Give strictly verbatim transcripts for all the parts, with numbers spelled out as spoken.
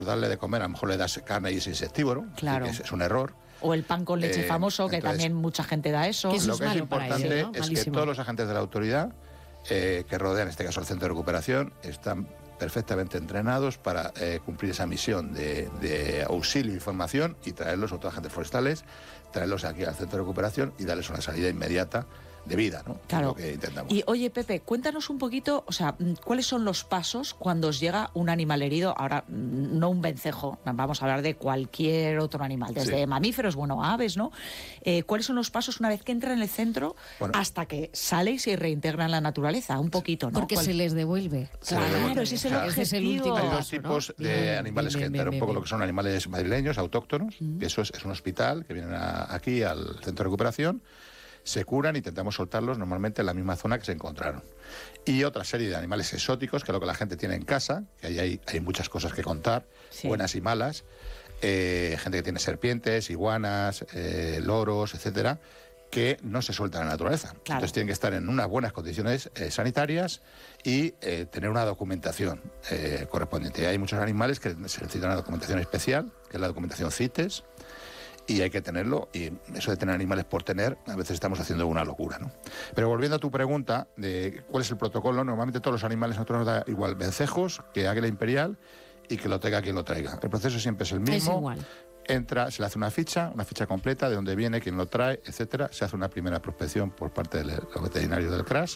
darle de comer, a lo mejor le das carne y es insectívoro, claro. es, es un error. O el pan con leche eh, famoso, que entonces, también mucha gente da eso. Que eso lo es que es malo para importante ellos, ¿no? es Malísimo. que todos los agentes de la autoridad eh, que rodean, en este caso el centro de recuperación, están perfectamente entrenados para eh, cumplir esa misión de, de auxilio y formación y traerlos a otros agentes forestales, traerlos aquí al centro de recuperación y darles una salida inmediata de vida, ¿no? Claro. Es lo que intentamos. Y oye, Pepe, cuéntanos un poquito, o sea, ¿cuáles son los pasos cuando os llega un animal herido? Ahora, no un vencejo, vamos a hablar de cualquier otro animal, desde sí. mamíferos, bueno, aves, ¿no? Eh, ¿Cuáles son los pasos una vez que entra en el centro bueno, hasta que sale y se reintegra en la naturaleza? Un poquito, ¿no? Porque ¿Cuál? se les devuelve. Claro, ese es el O sea, objetivo. ese es el último Hay paso, dos tipos ¿no? de Bien, animales bien, que bien, entran, un bien, poco bien. lo que son animales madrileños, autóctonos, Mm. que eso es, es un hospital, que vienen a- aquí al centro de recuperación, se curan, intentamos soltarlos normalmente en la misma zona que se encontraron. Y otra serie de animales exóticos, que es lo que la gente tiene en casa, que ahí hay, hay muchas cosas que contar, Sí. buenas y malas, eh, gente que tiene serpientes, iguanas, eh, loros, etcétera, que no se sueltan en la naturaleza. Claro. Entonces tienen que estar en unas buenas condiciones eh, sanitarias y eh, tener una documentación eh, correspondiente. Hay muchos animales que se necesitan una documentación especial, que es la documentación CITES, y hay que tenerlo, y eso de tener animales por tener, a veces estamos haciendo una locura, ¿no? Pero volviendo a tu pregunta de cuál es el protocolo, normalmente todos los animales nosotros nos da igual vencejos que águila imperial y que lo tenga quien lo traiga. El proceso siempre es el mismo. Es igual. Entra, se le hace una ficha, una ficha completa de dónde viene, quién lo trae, etcétera. Se hace una primera prospección por parte de los veterinarios del C R A S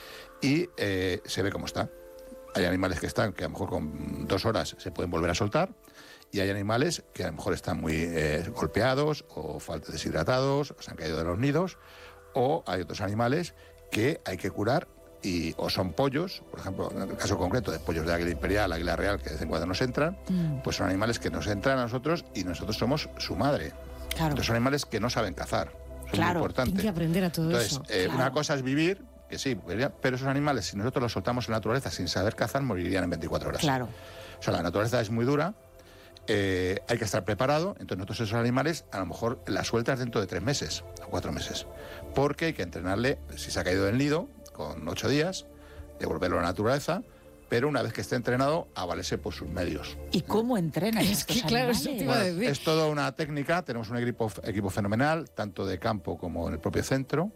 y eh, se ve cómo está. Hay animales que están, que a lo mejor con dos horas se pueden volver a soltar, y hay animales que a lo mejor están muy eh, golpeados o falta deshidratados, o se han caído de los nidos, o hay otros animales que hay que curar, y o son pollos, por ejemplo, en el caso concreto de pollos de águila imperial, águila real, que de vez en cuando nos entran, Mm. pues son animales que nos entran a nosotros y nosotros somos su madre. Claro. Entonces son animales que no saben cazar, eso Claro, es muy importante. Tienen que aprender a todo Entonces, eso. eh, Claro. una cosa es vivir, que sí, pero esos animales, si nosotros los soltamos en la naturaleza sin saber cazar, morirían en veinticuatro horas. Claro. O sea, la naturaleza es muy dura, eh, hay que estar preparado, entonces nosotros esos animales a lo mejor las sueltas dentro de tres meses o cuatro meses, porque hay que entrenarle, si se ha caído del nido, con ocho días, devolverlo a la naturaleza, pero una vez que esté entrenado, a valerse por sus medios. ¿Y cómo entrenan Es estos que, claro, animales? eso te iba a Bueno, decir. es toda una técnica, tenemos un equipo, equipo fenomenal, tanto de campo como en el propio centro.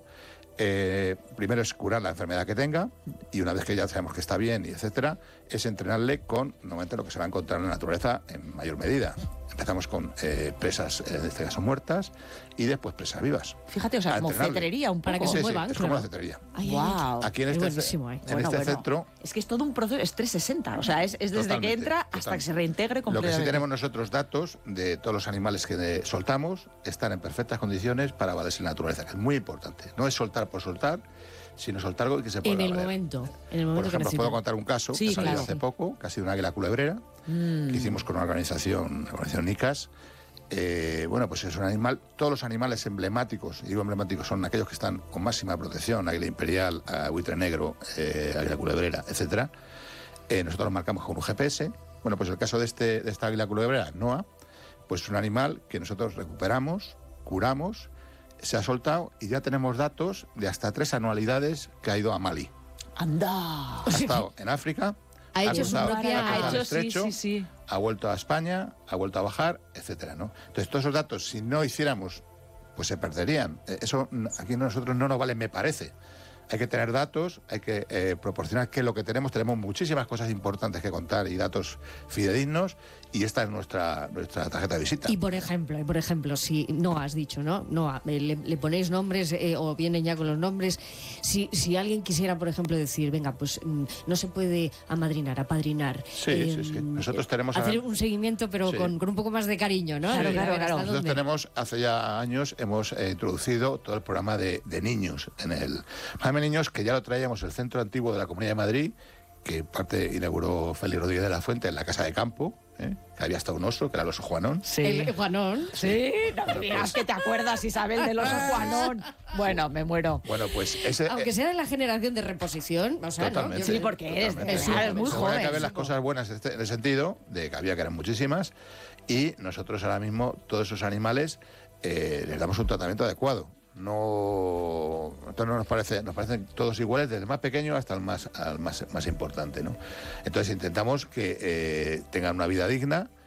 Eh, primero es curar la enfermedad que tenga, y una vez que ya sabemos que está bien y etcétera, es entrenarle con normalmente lo que se va a encontrar en la naturaleza en mayor medida. Empezamos con eh, presas, eh, en este caso muertas, y después presas vivas. Fíjate, o sea, A como entrenarle. cetrería un poco. Para que se Sí, sí, muevan, es como claro. la cetrería. Ay, ay, Guau. Aquí en Es este, buenísimo, ¿eh? en Bueno, este bueno, centro... es que es todo un proceso, es trescientos sesenta, o sea, es, es desde Totalmente, que entra hasta totalmente. que se reintegre Lo que completamente. sí tenemos nosotros datos de todos los animales que de- soltamos están en perfectas condiciones para valerse en la naturaleza, que es muy importante. No es soltar por soltar, sino soltar algo que se pueda En el valer. momento. En el momento Por que ejemplo, os necesitan. puedo contar un caso Sí, que salió claro. hace poco, que ha sido una águila culebrera, Mm. que hicimos con una organización, la organización NICAS. Eh, bueno, pues es un animal, todos los animales emblemáticos, y digo emblemáticos, son aquellos que están con máxima protección, águila imperial, eh, buitre negro, eh, águila culebrera, etcétera. Eh, nosotros los marcamos con un G P S. Bueno, pues el caso de, este, de esta águila culebrera, Noah, pues es un animal que nosotros recuperamos, curamos, se ha soltado y ya tenemos datos de hasta tres anualidades que ha ido a Mali. ¡Anda! Ha estado en África, Ha hecho su cruzado- propia- ha cruzado Ha el hecho, sí, estrecho, sí, sí. ha vuelto a España, ha vuelto a bajar, etcétera, ¿no? Entonces, todos esos datos, si no hiciéramos, pues se perderían. Eh, Eso mm, aquí a nosotros no nos vale, me parece. Hay que tener datos, hay que eh, proporcionar que lo que tenemos, tenemos muchísimas cosas importantes que contar y datos fidedignos, y esta es nuestra, nuestra tarjeta de visita. Y por ejemplo, y por ejemplo, si no has dicho, ¿no? No, le, le ponéis nombres eh, o vienen ya con los nombres. Si, si alguien quisiera, por ejemplo, decir, venga, pues mm, no se puede amadrinar, apadrinar. Sí, sí, sí. Nosotros tenemos hacer ahora- un seguimiento, pero Sí. con, con un poco más de cariño, ¿no? Claro, A ver, claro, a ver, ¿hasta claro. dónde? Nosotros tenemos, hace ya años, hemos eh, introducido todo el programa de, de niños en el programa de niños, que ya lo traíamos el Centro Antiguo de la Comunidad de Madrid, que parte inauguró Félix Rodríguez de la Fuente en la Casa de Campo, ¿eh? Que había hasta un oso, que era el oso Juanón. Sí. El Juanón. Sí, no me digas que te acuerdas, Isabel, del oso Juanón. Bueno, me muero. Bueno, pues ese... Aunque sea de la generación de reposición, o sea, ¿no? Totalmente. Yo- Sí, porque eres, Totalmente. es, eres muy Seguro que joven. ver las cosas buenas en este- en el sentido de que había que eran muchísimas, y nosotros ahora mismo todos esos animales eh, les damos un tratamiento adecuado. No, entonces no nos parece, nos parecen todos iguales, desde el más pequeño hasta el más, al más, más importante, ¿no? Entonces intentamos que eh, tengan una vida digna,